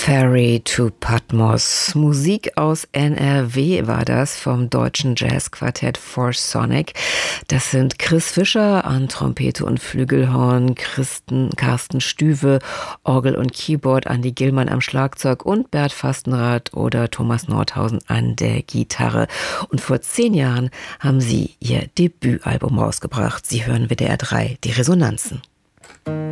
Ferry to Patmos. Musik aus NRW war das vom deutschen Jazzquartett Four Sonic. Das sind Chris Fischer an Trompete und Flügelhorn, Carsten Stüwe, Orgel und Keyboard, Andi Gillmann am Schlagzeug und Bert Fastenrath oder Thomas Nordhausen an der Gitarre. Und vor 10 Jahren haben sie ihr Debütalbum rausgebracht. Sie hören WDR 3, die Resonanzen.